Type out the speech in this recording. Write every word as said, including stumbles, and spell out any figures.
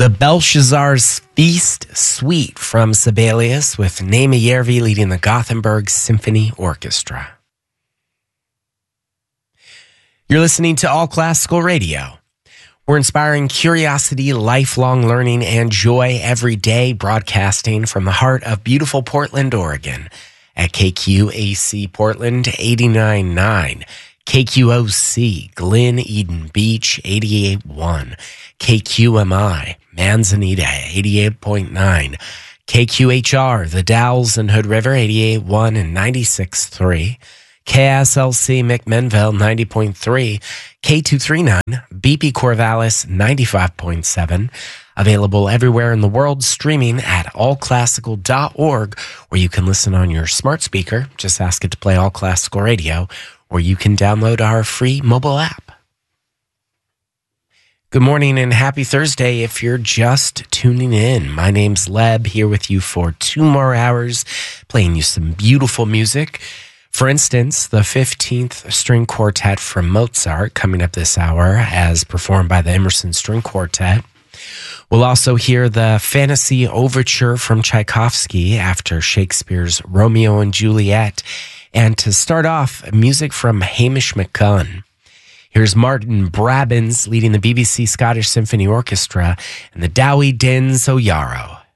The Belshazzar's Feast Suite from Sibelius with Naima Järvi leading the Gothenburg Symphony Orchestra. You're listening to All Classical Radio. We're inspiring curiosity, lifelong learning, and joy every day, broadcasting from the heart of beautiful Portland, Oregon at K Q A C Portland eighty-nine point nine, K Q O C Glen Eden Beach eighty-eight point one, K Q M I Manzanita eighty-eight point nine, K Q H R The Dalles and Hood River eighty-eight point one and ninety-six point three, K S L C McMinnville ninety point three, K two thirty-nine B P Corvallis ninety-five point seven. Available everywhere in the world, streaming at all classical dot org, where you can listen on your smart speaker. Just ask it to play All Classical Radio, or you can download our free mobile app. Good morning and happy Thursday if you're just tuning in. My name's Leb, here with you for two more hours, playing you some beautiful music. For instance, the fifteenth String Quartet from Mozart coming up this hour as performed by the Emerson String Quartet. We'll also hear the Fantasy Overture from Tchaikovsky after Shakespeare's Romeo and Juliet. And to start off, music from Hamish McCunn. Here's Martin Brabbins leading the B B C Scottish Symphony Orchestra and the Dowie Dens o Yarrow.